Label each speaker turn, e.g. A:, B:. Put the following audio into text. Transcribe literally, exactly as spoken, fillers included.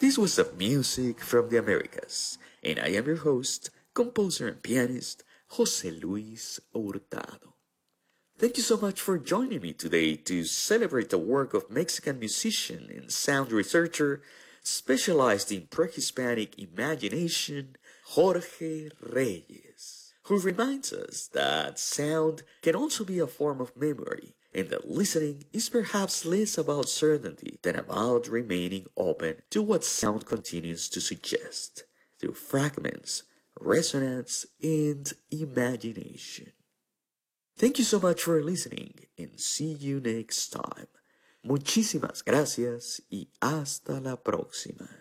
A: This was the music from the Americas, and I am your host, composer and pianist, Jose Luis Hurtado. Thank you so much for joining me today to celebrate the work of Mexican musician and sound researcher specialized in pre-Hispanic imagination, Jorge Reyes, who reminds us that sound can also be a form of memory, and that listening is perhaps less about certainty than about remaining open to what sound continues to suggest, through fragments, resonance, and imagination. Thank you so much for listening, and see you next time. Muchísimas gracias y hasta la próxima.